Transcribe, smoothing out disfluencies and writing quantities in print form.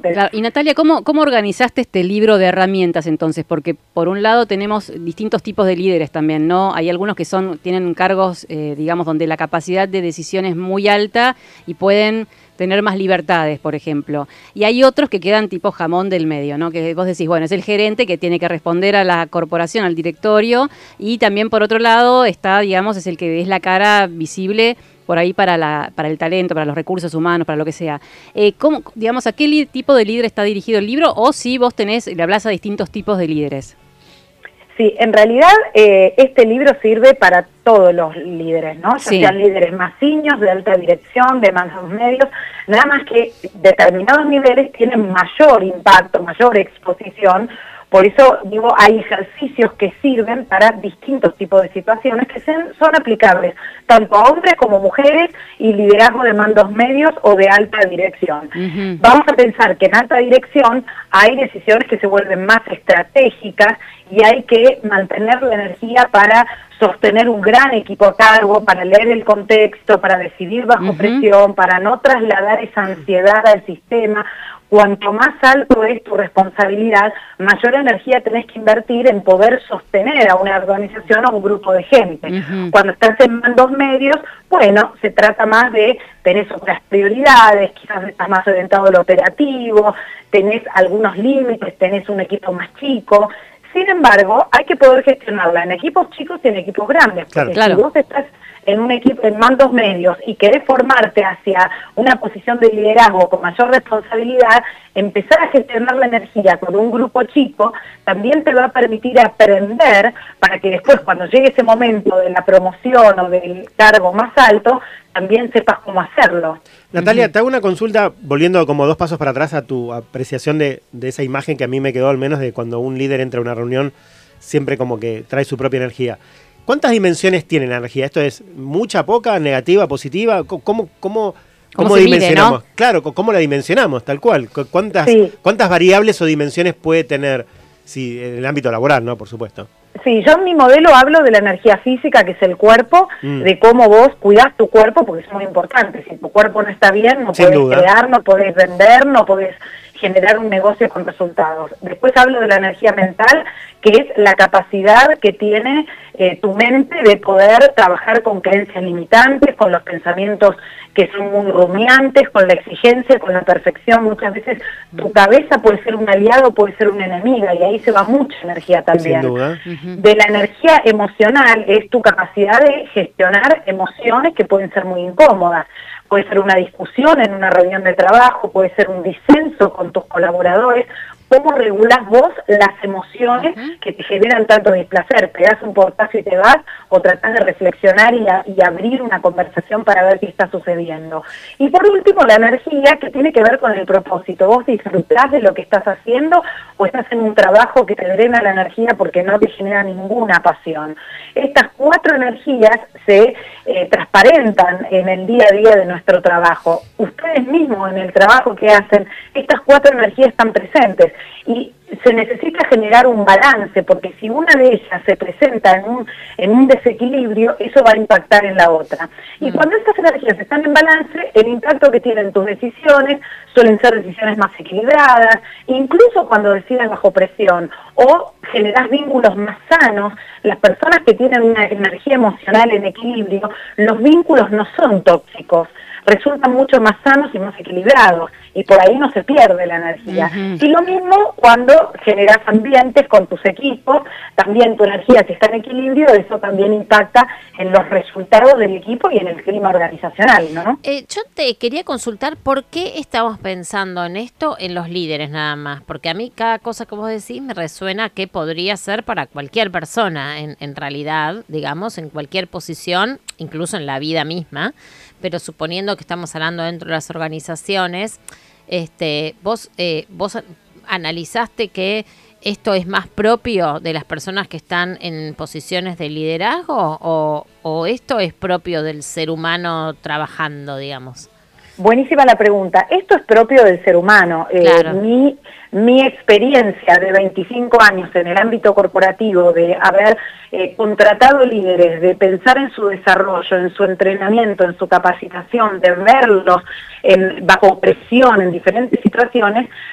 diferentes. Claro. Y Natalia, ¿cómo organizaste este libro de herramientas entonces? Porque por un lado tenemos distintos tipos de líderes también, ¿no? Hay algunos que tienen cargos, digamos, donde la capacidad de decisión es muy alta y pueden tener más libertades, por ejemplo. Y hay otros que quedan tipo jamón del medio, ¿no? Que vos decís, bueno, es el gerente que tiene que responder a la corporación, al directorio, y también por otro lado está, digamos, es el que es la cara visible por ahí para el talento, para los recursos humanos, para lo que sea. Digamos, ¿a qué tipo de líder está dirigido el libro? O si vos le hablás a distintos tipos de líderes. Sí, en realidad este libro sirve para todos los líderes, ¿no? Sí. Ya sean líderes más seniors, de alta dirección, de mandos medios, nada más que determinados niveles tienen mayor impacto, mayor exposición. Por eso, digo, hay ejercicios que sirven para distintos tipos de situaciones que son aplicables tanto a hombres como mujeres y liderazgo de mandos medios o de alta dirección. Uh-huh. Vamos a pensar que en alta dirección hay decisiones que se vuelven más estratégicas y hay que mantener la energía para sostener un gran equipo a cargo, para leer el contexto, para decidir bajo uh-huh. presión, para no trasladar esa ansiedad al sistema. Cuanto más alto es tu responsabilidad, mayor energía tenés que invertir en poder sostener a una organización o a un grupo de gente. Uh-huh. Cuando estás en mandos medios, bueno, se trata más de, tenés otras prioridades, quizás estás más orientado al operativo, tenés algunos límites, tenés un equipo más chico. Sin embargo, hay que poder gestionarla en equipos chicos y en equipos grandes, porque claro. si vos estás en un equipo, en mandos medios, y querés formarte hacia una posición de liderazgo con mayor responsabilidad, empezar a gestionar la energía con un grupo chico también te va a permitir aprender para que después, cuando llegue ese momento de la promoción o del cargo más alto, también sepas cómo hacerlo. Natalia, te hago una consulta, volviendo como 2 pasos para atrás a tu apreciación de esa imagen que a mí me quedó al menos de cuando un líder entra a una reunión, siempre como que trae su propia energía. ¿Cuántas dimensiones tiene la energía? ¿Esto es mucha, poca, negativa, positiva? ¿Cómo dimensionamos? Mide, ¿no? Claro, ¿cómo la dimensionamos? Tal cual. ¿Cuántas variables o dimensiones puede tener en el ámbito laboral, ¿no? Por supuesto. Sí, yo en mi modelo hablo de la energía física, que es el cuerpo, de cómo vos cuidás tu cuerpo, porque es muy importante. Si tu cuerpo no está bien, no podés crear, no podés vender, no podés generar un negocio con resultados. Después hablo de la energía mental, que es la capacidad que tiene tu mente de poder trabajar con creencias limitantes, con los pensamientos que son muy rumiantes, con la exigencia, con la perfección. Muchas veces tu cabeza puede ser un aliado, puede ser una enemiga, y ahí se va mucha energía también. Sin duda. De la energía emocional es tu capacidad de gestionar emociones que pueden ser muy incómodas. Puede ser una discusión en una reunión de trabajo, puede ser un disenso con tus colaboradores. ¿Cómo regulás vos las emociones que te generan tanto displacer? ¿Pegás un portazo y te vas? ¿O tratás de reflexionar y abrir una conversación para ver qué está sucediendo? Y por último, la energía, que tiene que ver con el propósito. ¿Vos disfrutás de lo que estás haciendo o estás en un trabajo que te drena la energía porque no te genera ninguna pasión? Estas 4 energías se transparentan en el día a día de nuestro trabajo. Ustedes mismos en el trabajo que hacen, estas 4 energías están presentes. Y se necesita generar un balance, porque si una de ellas se presenta en un desequilibrio, eso va a impactar en la otra. Y cuando estas energías están en balance, el impacto que tienen tus decisiones suelen ser decisiones más equilibradas, incluso cuando deciden bajo presión, o generás vínculos más sanos. Las personas que tienen una energía emocional en equilibrio, los vínculos no son tóxicos, resultan mucho más sanos y más equilibrados, y por ahí no se pierde la energía. Y lo mismo cuando generas ambientes con tus equipos, también tu energía, si está en equilibrio, eso también impacta en los resultados del equipo y en el clima organizacional, ¿no? Yo te quería consultar por qué estamos pensando en esto en los líderes nada más, porque a mí cada cosa que vos decís me resuena que podría ser para cualquier persona, en realidad, digamos, en cualquier posición, incluso en la vida misma, pero suponiendo que estamos hablando dentro de las organizaciones, vos analizaste que esto es más propio de las personas que están en posiciones de liderazgo o esto es propio del ser humano trabajando, digamos. Buenísima la pregunta. Esto es propio del ser humano. Claro. Mi experiencia de 25 años en el ámbito corporativo, de haber contratado líderes, de pensar en su desarrollo, en su entrenamiento, en su capacitación, de verlos bajo presión en diferentes situaciones,